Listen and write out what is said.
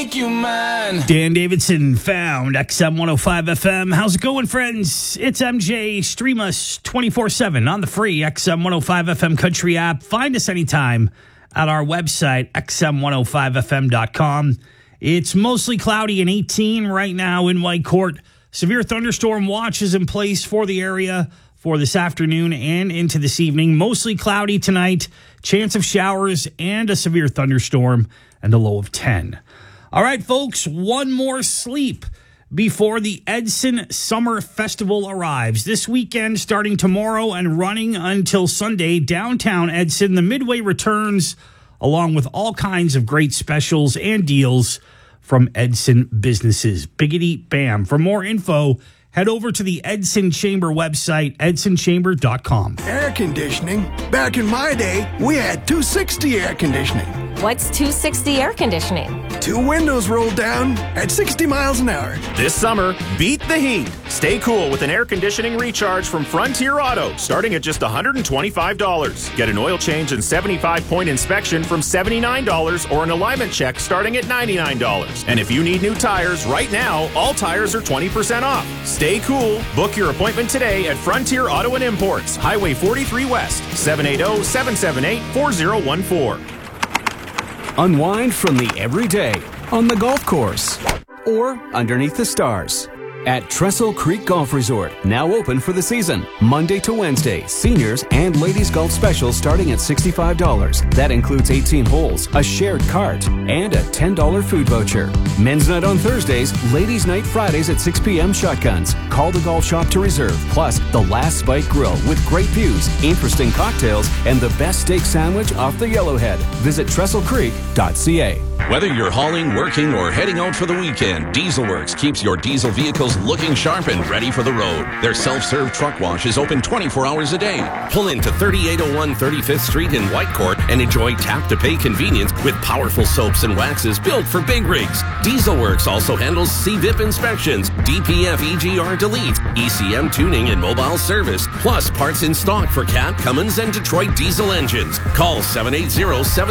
make you mine. Dan Davidson found XM 105 FM. How's it going, friends? It's MJ. Stream us 24/7 on the free XM 105 FM Country app. Find us anytime at our website, xm105fm.com. It's mostly cloudy and 18 right now in Whitecourt. Severe thunderstorm watch is in place for the area for this afternoon and into this evening. Mostly cloudy tonight. Chance of showers and a severe thunderstorm and a low of 10. All right, folks, one more sleep before the Edson Summer Festival arrives. This weekend, starting tomorrow and running until Sunday, downtown Edson, the Midway returns along with all kinds of great specials and deals from Edson businesses. Biggity Bam. For more info, head over to the Edson Chamber website, edsonchamber.com. Air conditioning? Back in my day, we had 260 air conditioning. What's 260 air conditioning? 2 windows rolled down at 60 miles an hour. This summer, beat the heat. Stay cool with an air conditioning recharge from Frontier Auto, starting at just $125. Get an oil change and 75-point inspection from $79 or an alignment check starting at $99. And if you need new tires right now, all tires are 20% off. Stay cool. Book your appointment today at Frontier Auto and Imports, Highway 43 West, 780-778-4014. Unwind from the everyday on the golf course or underneath the stars at Trestle Creek Golf Resort, now open for the season. Monday to Wednesday, seniors and ladies golf specials starting at $65. That includes 18 holes, a shared cart, and a $10 food voucher. Men's night on Thursdays, ladies night Fridays at 6 p.m. shotguns. Call the golf shop to reserve. Plus, the Last Spike Grill with great views, interesting cocktails, and the best steak sandwich off the Yellowhead. Visit TrestleCreek.ca. Whether you're hauling, working, or heading out for the weekend, Dieselworks keeps your diesel vehicles looking sharp and ready for the road. Their self-serve truck wash is open 24 hours a day. Pull into 3801 35th Street in Whitecourt and enjoy tap-to-pay convenience with powerful soaps and waxes built for big rigs. Dieselworks also handles CVIP inspections, DPF EGR delete, ECM tuning and mobile service, plus parts in stock for Cat, Cummins, and Detroit diesel engines. Call 780-7